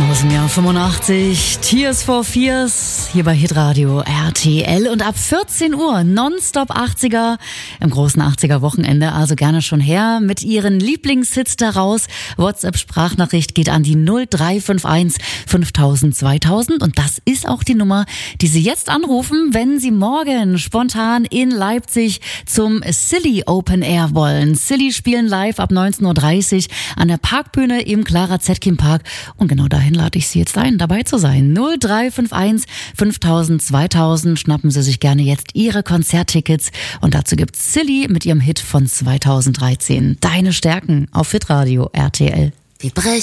Aus dem Jahr 85, Tears for Fears, hier bei Hitradio RTL und ab 14 Uhr nonstop 80er im großen 80er Wochenende, also gerne schon her mit Ihren Lieblingshits daraus. WhatsApp-Sprachnachricht geht an die 0351 5000 2000 und das ist auch die Nummer, die Sie jetzt anrufen, wenn Sie morgen spontan in Leipzig zum Silly Open Air wollen. Silly spielen live ab 19.30 Uhr an der Parkbühne im Clara Zetkin Park und genau dahin lade ich Sie jetzt ein, dabei zu sein. 0351 5000 2000. Schnappen Sie sich gerne jetzt Ihre Konzerttickets und dazu gibt's Silly mit ihrem Hit von 2013. Deine Stärken auf Hitradio RTL.